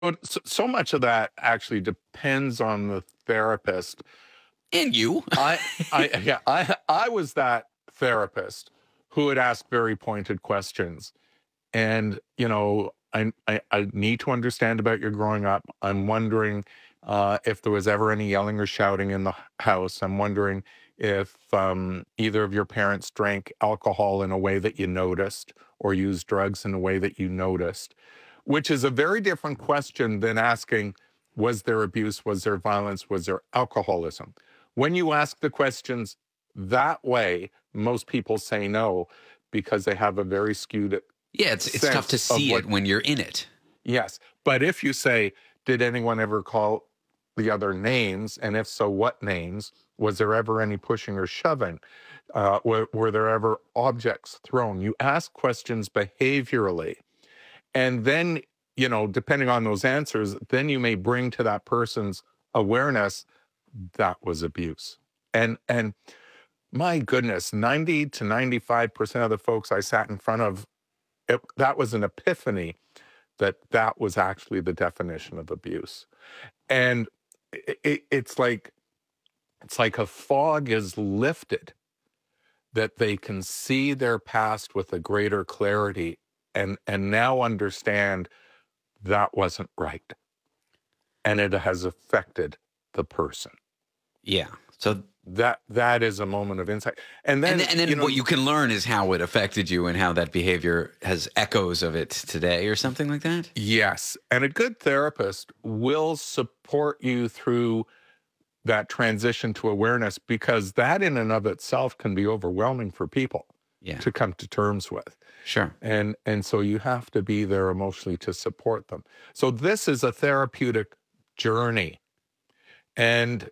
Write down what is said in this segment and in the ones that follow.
But so much of that actually depends on the therapist. And you. I was that therapist who would ask very pointed questions. And, I need to understand about your growing up. I'm wondering if there was ever any yelling or shouting in the house. I'm wondering if either of your parents drank alcohol in a way that you noticed or used drugs in a way that you noticed, which is a very different question than asking, was there abuse? Was there violence? Was there alcoholism? When you ask the questions that way, most people say no because they have a very skewed Yeah, it's tough to sense of see what. it when you're in it. Yes. But if you say, did anyone ever call the other names? And if so, what names? Was there ever any pushing or shoving? Were there ever objects thrown? You ask questions behaviorally. And then, depending on those answers, then you may bring to that person's awareness that was abuse. And my goodness, 90 to 95% of the folks I sat in front of, that was an epiphany that was actually the definition of abuse. And it's like a fog is lifted, that they can see their past with a greater clarity and now understand that wasn't right. And it has affected the person. Yeah. So That is a moment of insight. And then, what you can learn is how it affected you and how that behavior has echoes of it today or something like that. yes. And a good therapist will support you through that transition to awareness, because that in and of itself can be overwhelming for people Yeah. to come to terms with. Sure. And so you have to be there emotionally to support them. So this is a therapeutic journey. And,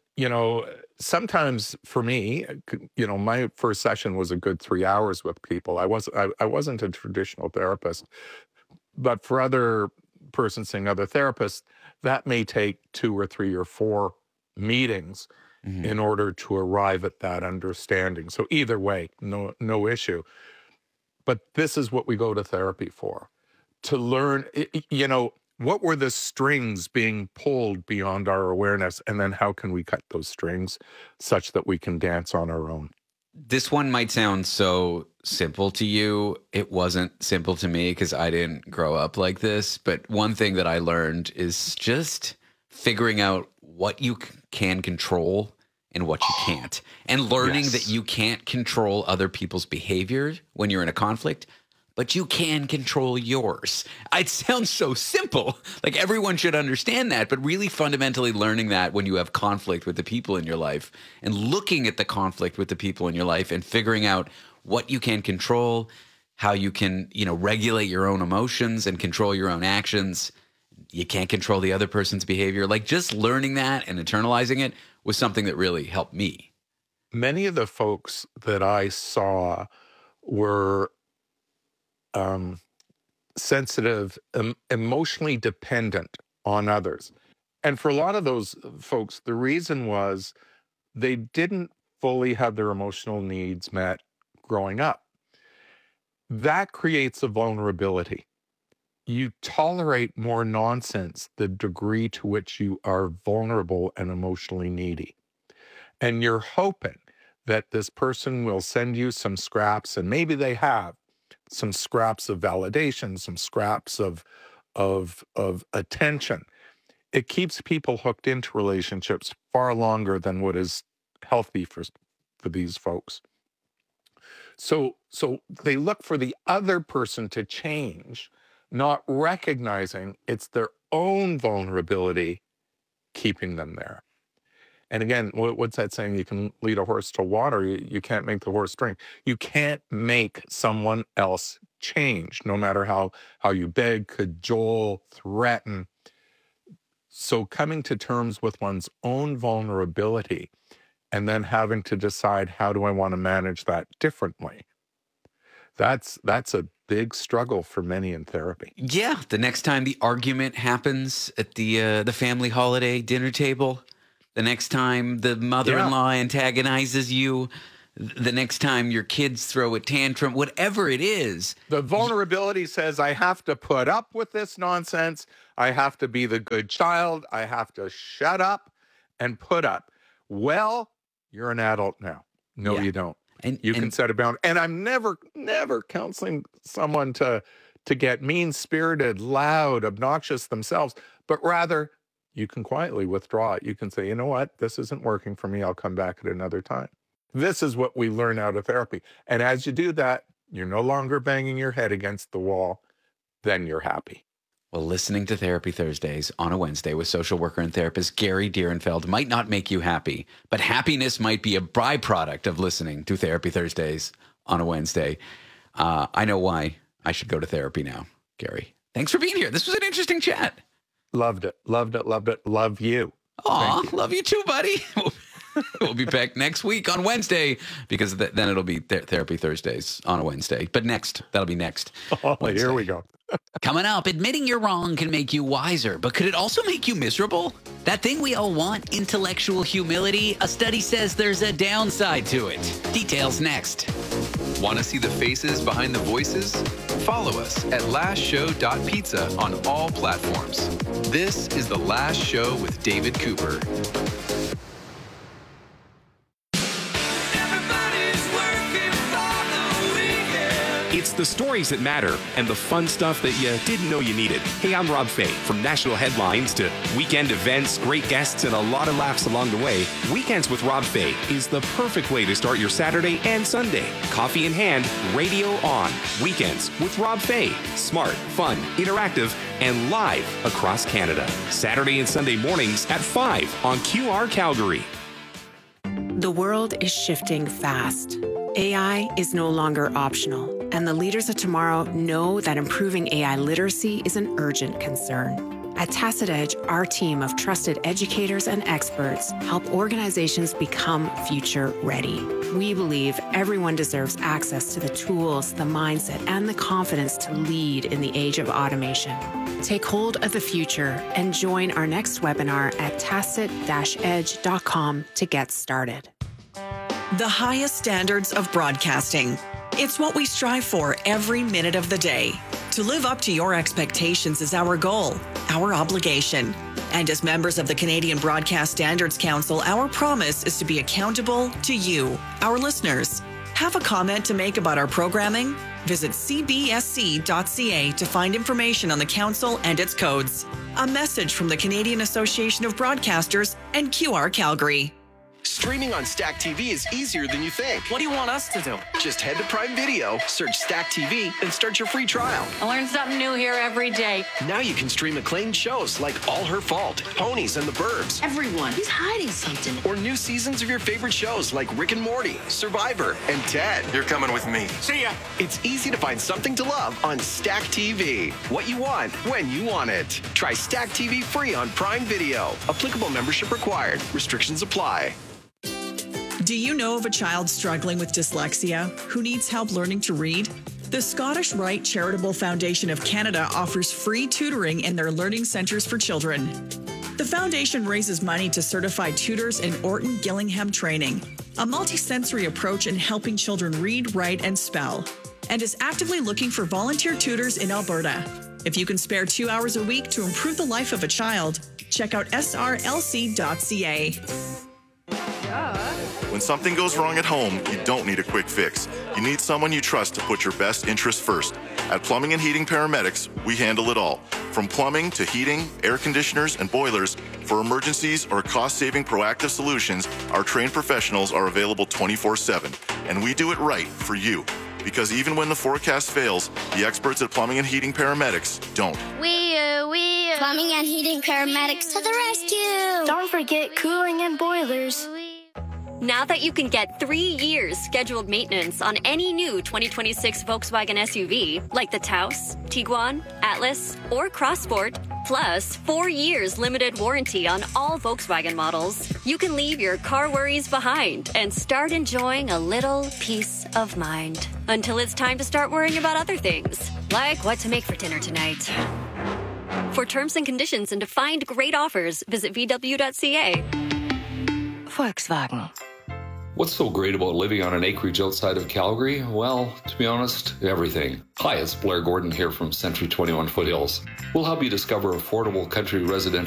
sometimes for me, my first session was a good 3 hours with people. I wasn't a traditional therapist, but for other persons seeing other therapists, that may take 2 or 3 or 4 meetings Mhm. in order to arrive at that understanding. So either way, no issue. But this is what we go to therapy for, to learn, what were the strings being pulled beyond our awareness? And then how can we cut those strings such that we can dance on our own? This one might sound so simple to you. It wasn't simple to me because I didn't grow up like this. But one thing that I learned is just figuring out what you can control and what you can't, and learning Yes. that you can't control other people's behavior when you're in a conflict, but you can control yours. It sounds so simple. Like everyone should understand that, but really fundamentally learning that when you have conflict with the people in your life and looking at the conflict with the people in your life and figuring out what you can control, how you can, regulate your own emotions and control your own actions. You can't control the other person's behavior. Like just learning that and internalizing it was something that really helped me. Many of the folks that I saw were sensitive, emotionally dependent on others. And for a lot of those folks, the reason was they didn't fully have their emotional needs met growing up. That creates a vulnerability. You tolerate more nonsense the degree to which you are vulnerable and emotionally needy. And you're hoping that this person will send you some scraps, and maybe they have some scraps of validation, some scraps of attention. It keeps people hooked into relationships far longer than what is healthy for these folks. So they look for the other person to change, not recognizing it's their own vulnerability keeping them there. And again, what's that saying? You can lead a horse to water. You can't make the horse drink. You can't make someone else change, no matter how you beg, cajole, threaten. So coming to terms with one's own vulnerability and then having to decide, how do I want to manage that differently? That's a big struggle for many in therapy. Yeah, the next time the argument happens at the family holiday dinner table, the next time the mother-in-law antagonizes you, the next time your kids throw a tantrum, whatever it is. The vulnerability says, I have to put up with this nonsense. I have to be the good child. I have to shut up and put up. Well, you're an adult now. No, Yeah. you don't. And You can set a boundary. And I'm never counseling someone to get mean-spirited, loud, obnoxious themselves, but rather you can quietly withdraw it. You can say, you know what? This isn't working for me. I'll come back at another time. This is what we learn out of therapy. And as you do that, you're no longer banging your head against the wall. Then you're happy. Well, listening to Therapy Thursdays on a Wednesday with social worker and therapist Gary Dierenfeld might not make you happy, but happiness might be a byproduct of listening to Therapy Thursdays on a Wednesday. I know why I should go to therapy now, Gary. Thanks for being here. This was an interesting chat. Loved it. Loved it. Loved it. Love you. Aw, love you too, buddy. We'll be back next week on Wednesday because then it'll be Therapy Thursdays on a Wednesday. But that'll be next. Oh, here we go. Coming up, admitting you're wrong can make you wiser, but could it also make you miserable? That thing we all want, intellectual humility, a study says there's a downside to it. Details next. Want to see the faces behind the voices? Follow us at lastshow.pizza on all platforms. This is The Last Show with David Cooper. It's the stories that matter and the fun stuff that you didn't know you needed. Hey, I'm Rob Fay. From national headlines to weekend events, great guests, and a lot of laughs along the way, Weekends with Rob Fay is the perfect way to start your Saturday and Sunday. Coffee in hand, radio on. Weekends with Rob Fay. Smart, fun, interactive, and live across Canada. Saturday and Sunday mornings at 5 on QR Calgary. The world is shifting fast. AI is no longer optional, and the leaders of tomorrow know that improving AI literacy is an urgent concern. At Tacit Edge, our team of trusted educators and experts help organizations become future ready. We believe everyone deserves access to the tools, the mindset, and the confidence to lead in the age of automation. Take hold of the future and join our next webinar at tacit-edge.com to get started. The highest standards of broadcasting. It's what we strive for every minute of the day. To live up to your expectations is our goal, our obligation. And as members of the Canadian Broadcast Standards Council, our promise is to be accountable to you, our listeners. Have a comment to make about our programming? Visit cbsc.ca to find information on the council and its codes. A message from the Canadian Association of Broadcasters and QR Calgary. Streaming on Stack TV is easier than you think. What do you want us to do? Just head to Prime Video, search Stack TV, and start your free trial. I learn something new here every day. Now you can stream acclaimed shows like All Her Fault, Ponies, and The Burbs. Everyone is hiding something. Or new seasons of your favorite shows like Rick and Morty, Survivor, and Ted. You're coming with me. See ya. It's easy to find something to love on Stack TV. What you want, when you want it. Try Stack TV free on Prime Video. Applicable membership required. Restrictions apply. Do you know of a child struggling with dyslexia who needs help learning to read? The Scottish Rite Charitable Foundation of Canada offers free tutoring in their learning centres for children. The foundation raises money to certify tutors in Orton Gillingham training, a multisensory approach in helping children read, write, and spell, and is actively looking for volunteer tutors in Alberta. If you can spare 2 hours a week to improve the life of a child, check out srlc.ca. When something goes wrong at home, you don't need a quick fix. You need someone you trust to put your best interests first. At Plumbing and Heating Paramedics, we handle it all. From plumbing to heating, air conditioners, and boilers, for emergencies or cost-saving proactive solutions, our trained professionals are available 24/7. And we do it right for you. Because even when the forecast fails, the experts at Plumbing and Heating Paramedics don't. Plumbing and Heating Paramedics to the rescue! Don't forget cooling and boilers. Now that you can get 3 years scheduled maintenance on any new 2026 Volkswagen SUV, like the Taos, Tiguan, Atlas, or Crossport, plus 4 years limited warranty on all Volkswagen models, you can leave your car worries behind and start enjoying a little peace of mind. Until it's time to start worrying about other things, like what to make for dinner tonight. For terms and conditions and to find great offers, visit VW.ca. Volkswagen. What's so great about living on an acreage outside of Calgary? Well, to be honest, everything. Hi, it's Blair Gordon here from Century 21 Foothills. We'll help you discover affordable country residential